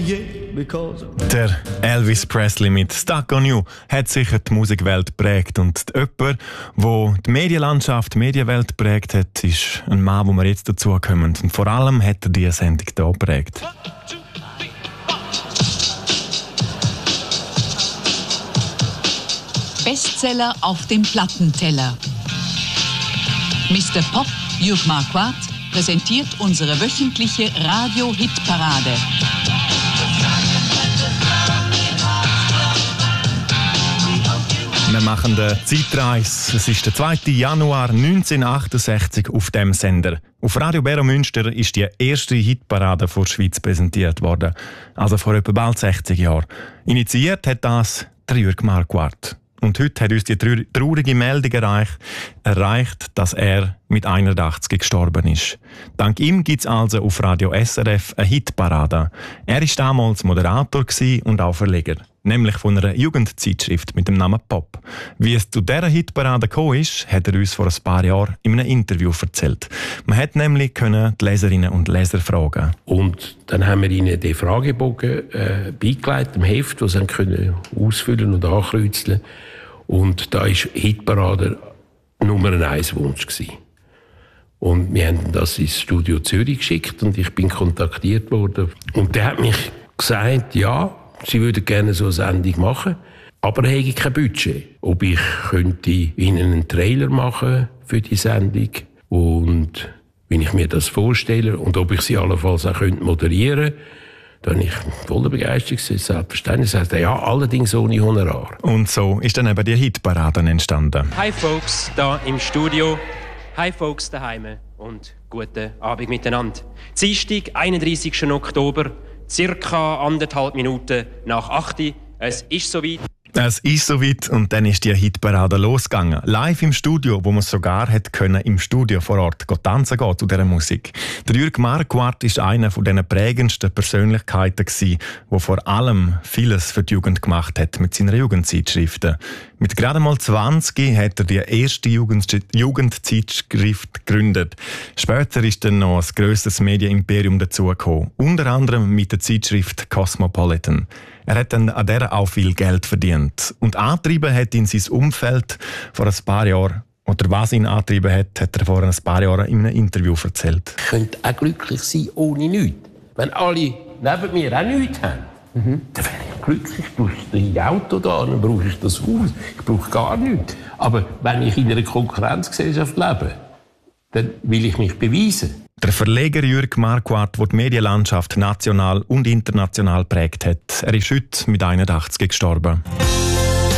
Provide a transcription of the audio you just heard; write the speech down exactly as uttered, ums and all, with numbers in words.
Der Elvis Presley mit Stuck on You hat sicher die Musikwelt geprägt. Und jemand, der die Medienlandschaft, die Medienwelt geprägt hat, ist ein Mann, wo wir jetzt dazukommen. Und vor allem hat er diese Sendung hier geprägt. Bestseller auf dem Plattenteller. Mister Pop, Jürg Marquardt, präsentiert unsere wöchentliche Radio-Hit-Parade. Wir machen eine Zeitreise. Es ist der zweite Januar neunzehnhundertachtundsechzig auf dem Sender. Auf Radio Bero Münster ist die erste Hitparade vor der Schweiz präsentiert worden. Also vor etwa bald sechzig Jahren. Initiiert hat das der Jürg Marquardt. Und heute hat uns die traurige Meldung erreicht, erreicht, dass er mit einundachtzig gestorben ist. Dank ihm gibt es also auf Radio S R F eine Hitparade. Er war damals Moderator und auch Verleger, nämlich von einer Jugendzeitschrift mit dem Namen Pop. Wie es zu dieser Hitparade gekommen ist, hat er uns vor ein paar Jahren in einem Interview erzählt. Man hat nämlich können die Leserinnen und Leser fragen. Und dann haben wir ihnen den Fragebogen äh, beigelegt, im Heft, das sie können ausfüllen und ankreuzeln. Und da war Hitparade Nummer eins Wunsch gewesen. Und wir haben das ins Studio Zürich geschickt und ich bin kontaktiert worden. Und der hat mich gesagt, ja, sie würden gerne so eine Sendung machen, aber er hätte kein Budget. Ob ich könnte ihnen einen Trailer machen für die Sendung und wenn ich mir das vorstelle und ob ich sie allenfalls auch moderieren könnte. Dann war ich voller Begeisterung, selbstverständlich. Sagte, ja, allerdings ohne Honorar. Und so ist dann eben die Hitparade entstanden. Hi Folks, da im Studio. Hi Folks daheim und guten Abend miteinander. Dienstag, einunddreißigsten Oktober, circa anderthalb Minuten nach acht. Es ist soweit. Es ist soweit und dann ist die Hitparade losgegangen. Live im Studio, wo man sogar hat können, im Studio vor Ort tanzen gehen zu dieser Musik. Der Jürg Marquardt war einer von den prägendsten Persönlichkeiten, der vor allem vieles für die Jugend gemacht hat mit seinen Jugendzeitschriften. Mit gerade mal zwanzig hat er die erste Jugend- Jugendzeitschrift gegründet. Später ist dann noch ein grösseres Medienimperium dazugekommen, unter anderem mit der Zeitschrift Cosmopolitan. Er hat dann an der auch viel Geld verdient. Und angetrieben hat ihn sein Umfeld vor ein paar Jahren, oder was ihn angetrieben hat, hat er vor ein paar Jahren in einem Interview erzählt. Ich könnte auch glücklich sein ohne nichts. Wenn alle neben mir auch nichts haben, mhm. dann wäre ich glücklich. Ich brauche das Auto da, dann brauche ich das Haus. Ich brauche gar nichts. Aber wenn ich in einer Konkurrenzgesellschaft lebe, dann will ich mich beweisen. Der Verleger Jürg Marquardt, der die Medienlandschaft national und international prägt hat. Er ist heute mit einundachtzig gestorben.